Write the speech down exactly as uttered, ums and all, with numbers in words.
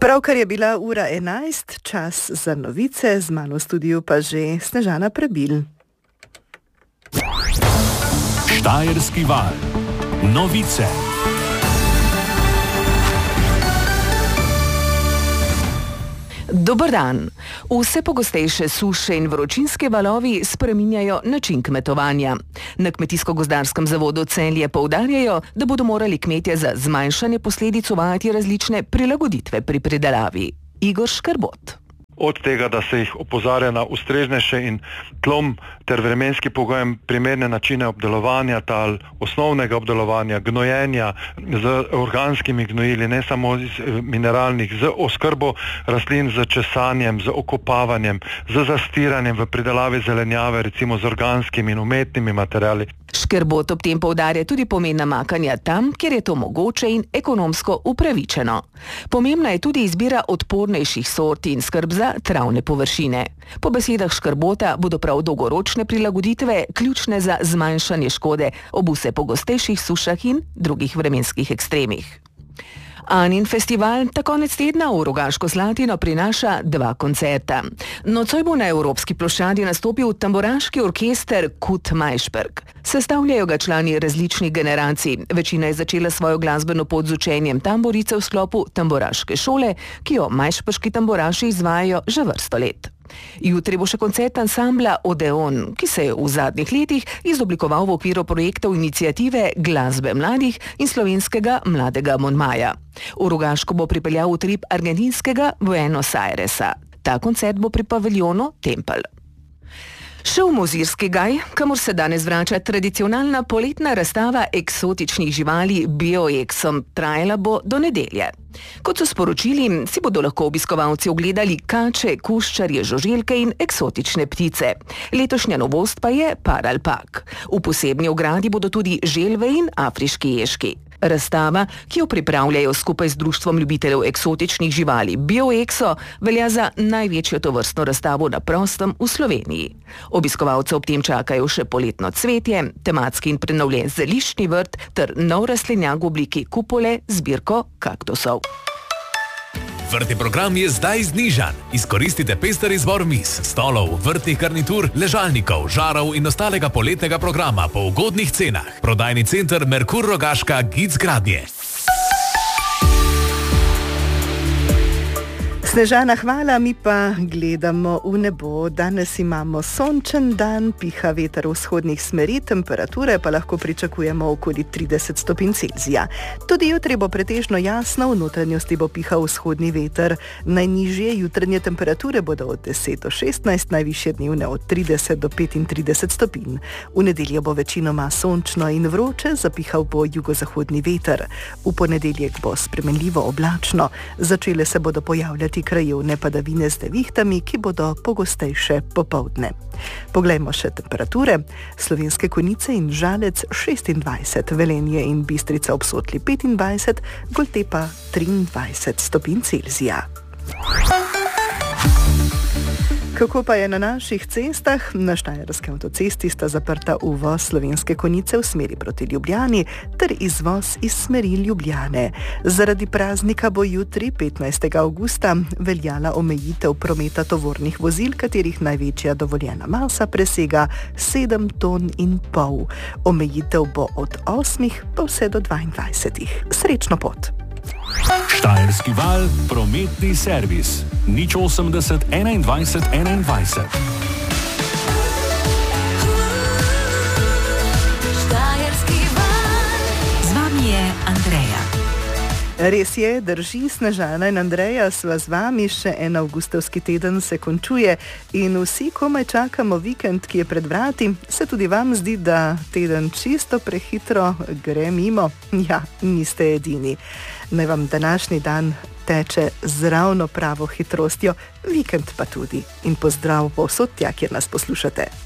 Pravkar je bila ura enajst, čas za novice, z mano v studiu pa že Snežana Prebil. Štajerski val. Novice. Dober dan. Vse pogostejše suše in vročinske valovi spreminjajo način kmetovanja. Na Kmetijsko-gozdarskem zavodu Celje poudarjajo, da bodo morali kmetje za zmanjšanje posledic uvajati različne prilagoditve pri pridelavi. Igor Škrbot. Od tega, da se jih opozarja na ustreznejše in tlom ter vremenski pogojem primerne načine obdelovanja tal, osnovnega obdelovanja, gnojenja z organskimi gnojili, ne samo iz mineralnih, z oskrbo rastlin, z česanjem, z okopavanjem, z zastiranjem v pridelavi zelenjave, recimo z organskimi in umetnimi materiali. Škrbot ob tem poudarja tudi pomen namakanja tam, kjer je to mogoče in ekonomsko upravičeno. Pomembna je tudi izbira odpornejših sort in skrb za travne površine. Po besedah Škrbota bodo prav dolgoročne prilagoditve ključne za zmanjšanje škode ob vse pogostejših sušah in drugih vremenskih ekstremih. Anin festival ta konec tedna v Rogaško Slatino prinaša dva koncerta. Nocoj bo na Evropski ploščadi nastopil tamburaški orkester Kut Majšperk. Sestavljajo ga člani različnih generacij. Večina je začela svojo glasbeno pot z učenjem tamburice v sklopu tamburaške šole, ki jo majšperški tamburaši izvajajo že vrsto let. Jutri bo še koncert ansambla Odeon, ki se je v zadnjih letih izoblikoval v okviru projektov iniciative Glasbe mladih in slovenskega mladega Monmaja. V Rogaško bo pripeljal utrip argentinskega Buenos Airesa. Ta koncert bo pri paviljonu Tempelj. Še v Mozirski gaj, kamor se danes vrača tradicionalna poletna razstava eksotičnih živali BioExom, trajala bo do nedelje. Kot so sporočili, si bodo lahko obiskovalci ogledali kače, kuščarje, žuželke in eksotične ptice. Letošnja novost pa je paralpak. V posebni ogradi bodo tudi želve in afriški ježki. Razstava, ki jo pripravljajo skupaj z Društvom ljubiteljev eksotičnih živali BioExo, velja za največjo tovrstno razstavo na prostem v Sloveniji. Obiskovalce ob tem čakajo še poletno cvetje, tematski in prenovljen zeliščni vrt ter nov rastlinjak v obliki kupole z zbirko kaktusov. Vrtni program je zdaj znižan. Izkoristite pester izbor miz, stolov, vrtnih garnitur, ležalnikov, žarov in ostalega poletnega programa po ugodnih cenah. Prodajni center Merkur Rogaška Gic Gradnje. Snežana, hvala, mi pa gledamo v nebo. Danes imamo sončen dan, piha veter vzhodnih smeri, temperature pa lahko pričakujemo okoli trideset stopinj Celzija. Tudi jutri bo pretežno jasno, v notranjosti bo pihal vzhodni veter. Najnižje jutranje temperature bodo od deset do šestnajst, najvišje dnevne od trideset do petintrideset stopinj. V nedeljo bo večinoma sončno in vroče, zapihal bo jugozahodni veter. V ponedeljek bo spremenljivo oblačno, začele se bodo pojavljati krajevne padavine z nevihtami, ki bodo pogostejše popoldne. Poglejmo še temperature. Slovenske Konjice in Žalec šestindvajset, Velenje in Bistrica ob Sotli petindvajset, Golte pa triindvajset stopinj Celzija. Kako pa je na naših cestah? Na Štajerski avtocesti sta zaprta uvoz Slovenske Konjice v smeri proti Ljubljani ter izvoz iz smeri Ljubljane. Zaradi praznika bo jutri, petnajstega avgusta, veljala omejitev prometa tovornih vozil, katerih največja dovoljena masa presega sedem ton in pol. Omejitev bo od osmih pa vse do dvaindvajsetih. Srečno pot! Štajerski val, prometni servis. Nič osemdeset enaindvajset enaindvajset. Štajerski val. Z vami je Andreja. Res je, drži, Snežana in Andreja sva z vami, še en avgustovski teden se končuje in vsi komaj čakamo vikend, ki je pred vrati. Se tudi vam zdi, da teden čisto prehitro gre mimo? Ja, niste edini. Naj vam današnji dan teče z ravno pravo hitrostjo, vikend pa tudi. In pozdrav povsod tja, kjer nas poslušate.